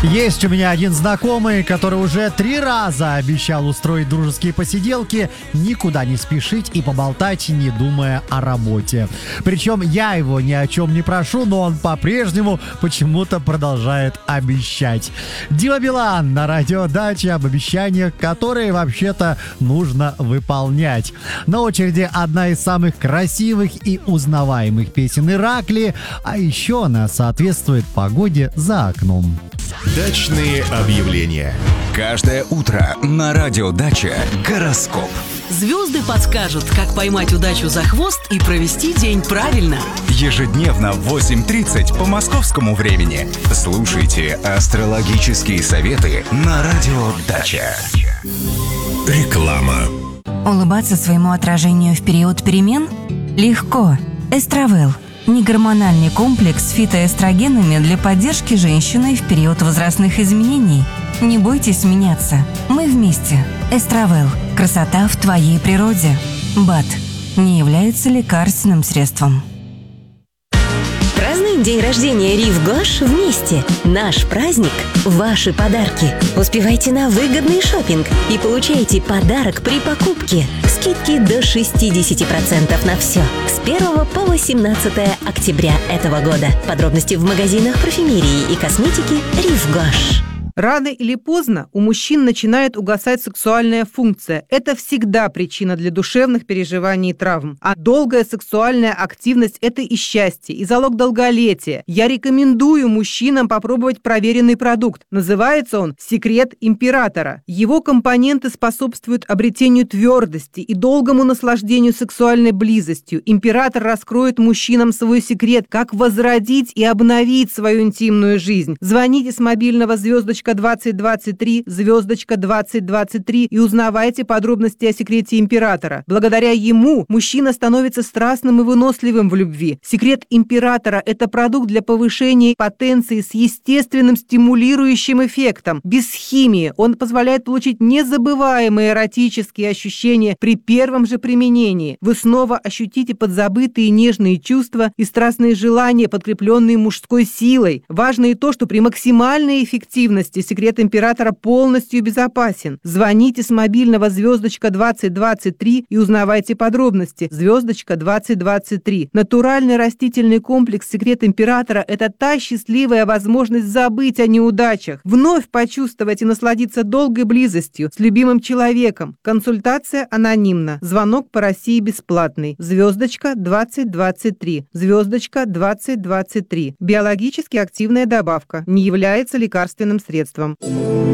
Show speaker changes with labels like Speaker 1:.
Speaker 1: Есть у меня один знакомый, который уже 3 раза обещал устроить дружеские посиделки, никуда не спешить и поболтать, не думая о работе. Причем я его ни о чем не прошу, но он по-прежнему почему-то продолжает обещать. Дима Билан на радио Дача об обещаниях, которые вообще-то нужно выполнять. На очереди одна из самых красивых и узнаваемых песен Иракли, а еще она соответствует погоде за окном.
Speaker 2: Дачные объявления.
Speaker 3: Каждое утро на радио Дача гороскоп.
Speaker 4: Звезды подскажут, как поймать удачу за хвост и провести день правильно.
Speaker 3: Ежедневно в 8:30 по московскому времени. Слушайте астрологические советы на радио Дача.
Speaker 2: Реклама.
Speaker 5: Улыбаться своему отражению в период перемен? Легко. Эстравел. Негормональный комплекс с фитоэстрогенами для поддержки женщины в период возрастных изменений. Не бойтесь меняться. Мы вместе. Эстравел. Красота в твоей природе. БАД. Не является лекарственным средством.
Speaker 6: Празднуем день рождения Рив Гош вместе. Наш праздник – ваши подарки. Успевайте на выгодный шопинг и получайте подарок при покупке. Скидки до 60% на все. С 1 по 18 октября этого года. Подробности в магазинах парфюмерии и косметики Рив Гош.
Speaker 7: Рано или поздно у мужчин начинает угасать сексуальная функция. Это всегда причина для душевных переживаний и травм. А долгая сексуальная активность – это и счастье, и залог долголетия. Я рекомендую мужчинам попробовать проверенный продукт. Называется он «Секрет императора». Его компоненты способствуют обретению твердости и долгому наслаждению сексуальной близостью. Император раскроет мужчинам свой секрет, как возродить и обновить свою интимную жизнь. Звоните с мобильного звездочка 2023, звездочка 2023 и узнавайте подробности о секрете императора. Благодаря ему мужчина становится страстным и выносливым в любви. Секрет императора – это продукт для повышения потенции с естественным стимулирующим эффектом. Без химии он позволяет получить незабываемые эротические ощущения при первом же применении. Вы снова ощутите подзабытые нежные чувства и страстные желания, подкрепленные мужской силой. Важно и то, что при максимальной эффективности секрет императора полностью безопасен. Звоните с мобильного звездочка 2023 и узнавайте подробности. Звездочка 2023. Натуральный растительный комплекс «Секрет императора» – это та счастливая возможность забыть о неудачах, вновь почувствовать и насладиться долгой близостью с любимым человеком. Консультация анонимна. Звонок по России бесплатный. Звездочка 2023. Звездочка 2023. Биологически активная добавка. Не является лекарственным средством.